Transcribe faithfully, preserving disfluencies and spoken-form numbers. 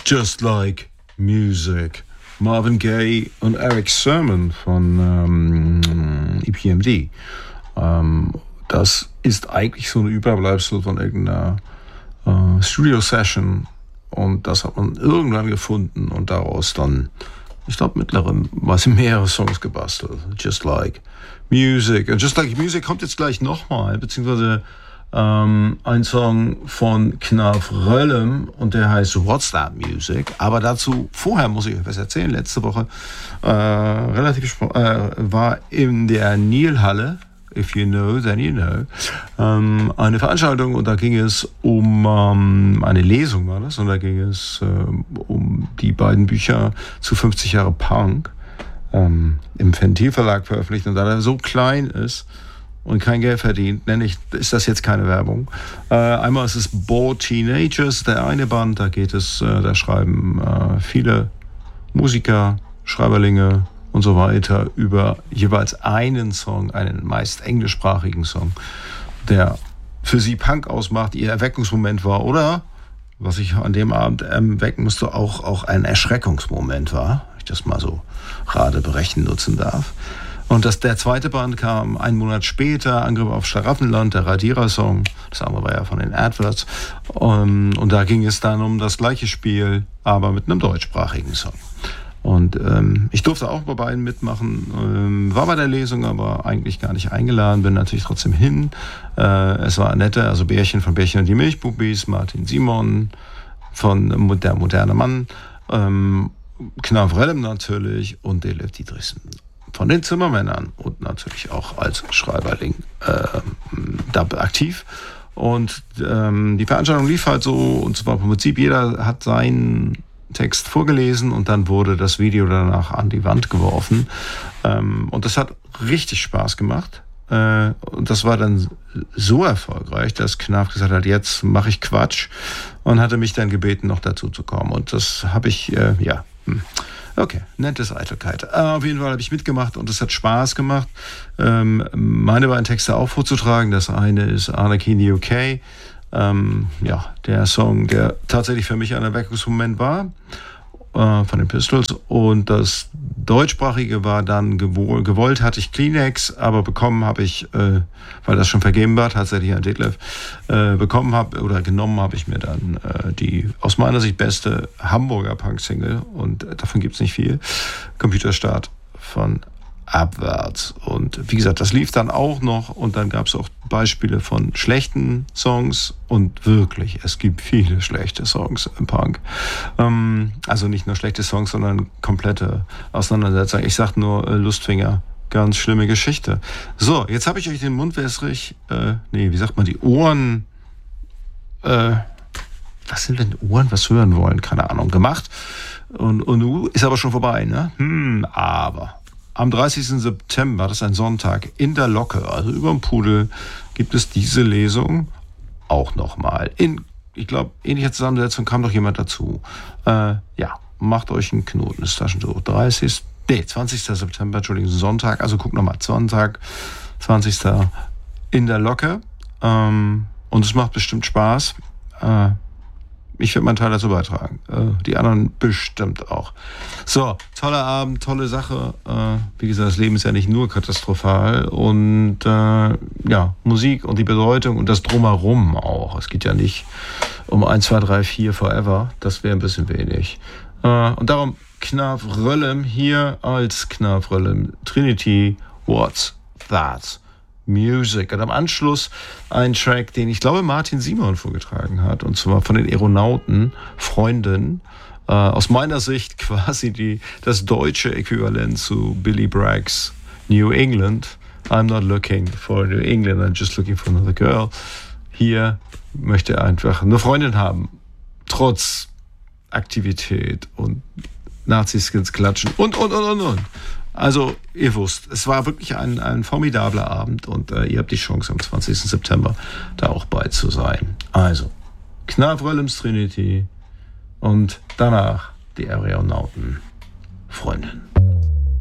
Just Like Music. Marvin Gaye und Eric Sermon von ähm, E P M D. Ähm, das ist eigentlich so ein Überbleibsel von irgendeiner äh, Studio-Session und das hat man irgendwann gefunden und daraus dann, ich glaube, mittlerweile mehrere Songs gebastelt. Just Like Music. Und Just Like Music kommt jetzt gleich nochmal, beziehungsweise ähm, ein Song von Knarf Röllem und der heißt What's That Music? Aber dazu, vorher muss ich euch was erzählen. Letzte Woche äh, relativ äh, war in der Nilhalle, if you know, then you know, ähm, eine Veranstaltung und da ging es um ähm, eine Lesung war das und da ging es äh, um die beiden Bücher zu fünfzig Jahre Punk ähm, im Ventil Verlag veröffentlicht und da er so klein ist und kein Geld verdient, nenne ich, ist das jetzt keine Werbung. Äh, einmal ist es Bored Teenagers, der eine Band, da geht es, äh, da schreiben äh, viele Musiker, Schreiberlinge und so weiter über jeweils einen Song, einen meist englischsprachigen Song, der für sie Punk ausmacht, ihr Erweckungsmoment war oder, was ich an dem Abend erwecken musste, auch, auch ein Erschreckungsmoment war, wenn ich das mal so Radeberechnen nutzen darf. Und das, der zweite Band kam einen Monat später, Angriff auf Schlaraffenland, der Radierer-Song. Das andere war ja von den Adverts. Und, und da ging es dann um das gleiche Spiel, aber mit einem deutschsprachigen Song. Und ähm, ich durfte auch bei beiden mitmachen, ähm, war bei der Lesung, aber eigentlich gar nicht eingeladen, bin natürlich trotzdem hin. Äh, es war Annette, also Bärchen von Bärchen und die Milchbubis, Martin Simon von Der moderne Mann, ähm, Knarf Röllem natürlich und Detlef Dietrichsen von den Zimmermännern und natürlich auch als Schreiberling äh, da aktiv. Und ähm, die Veranstaltung lief halt so, und zwar im Prinzip jeder hat seinen Text vorgelesen und dann wurde das Video danach an die Wand geworfen. Ähm, und das hat richtig Spaß gemacht. Äh, und das war dann so erfolgreich, dass Knarf gesagt hat, jetzt mache ich Quatsch und hatte mich dann gebeten, noch dazu zu kommen. Und das habe ich, äh, ja... Hm. Okay, nettes Eitelkeit. Äh, auf jeden Fall habe ich mitgemacht und es hat Spaß gemacht, ähm, meine beiden Texte auch vorzutragen. Das eine ist Anarchy in the U K, ähm, ja, der Song, der tatsächlich für mich ein Erweckungsmoment war, äh, von den Pistols. Und das deutschsprachige war dann gewoll, gewollt, hatte ich Kleenex, aber bekommen habe ich, äh, weil das schon vergeben war, tatsächlich an Detlef, äh, bekommen habe oder genommen habe ich mir dann äh, die aus meiner Sicht beste Hamburger Punk-Single und äh, davon gibt es nicht viel, Computerstart von Abwärts. Und wie gesagt, das lief dann auch noch und dann gab es auch Beispiele von schlechten Songs und wirklich, es gibt viele schlechte Songs im Punk. Ähm, also nicht nur schlechte Songs, sondern komplette Auseinandersetzungen. Ich sag nur äh, Lustfinger, ganz schlimme Geschichte. So, jetzt habe ich euch den Mund wässrig, äh, nee, wie sagt man, die Ohren, äh, was sind denn Ohren, was hören wollen, keine Ahnung, gemacht. Und, und uh, ist aber schon vorbei, ne? Hm, aber... Am dreißigsten September, das ist ein Sonntag, in der Locke, also über dem Pudel, gibt es diese Lesung auch nochmal. In, ich glaube, ähnlicher Zusammensetzung kam doch jemand dazu. Äh, ja, macht euch einen Knoten ins Taschentuch. dreißigsten Nee, zwanzigsten September, Entschuldigung, Sonntag, also guckt nochmal, Sonntag, zwanzigsten in der Locke. Ähm, und es macht bestimmt Spaß. Äh, Ich werde meinen Teil dazu beitragen. Äh, die anderen bestimmt auch. So, toller Abend, tolle Sache. Äh, wie gesagt, das Leben ist ja nicht nur katastrophal. Und äh, ja, Musik und die Bedeutung und das Drumherum auch. Es geht ja nicht um eins, zwei, drei, vier Forever. Das wäre ein bisschen wenig. Äh, und darum Knarf Röllem hier als Knarf Röllem Trinity. What's That Music. Und am Anschluss ein Track, den ich glaube Martin Simon vorgetragen hat, und zwar von den Aeronauten, Freundin. Äh, aus meiner Sicht quasi die, das deutsche Äquivalent zu Billy Braggs New England. I'm not looking for New England, I'm just looking for another girl. Hier möchte er einfach eine Freundin haben, trotz Aktivität und Naziskins klatschen und, und, und, und, und. Also, ihr wusst, es war wirklich ein, ein formidabler Abend und äh, ihr habt die Chance, am zwanzigsten September da auch bei zu sein. Also, Knarf Röllems Trinity und danach die Aeronauten Freundin.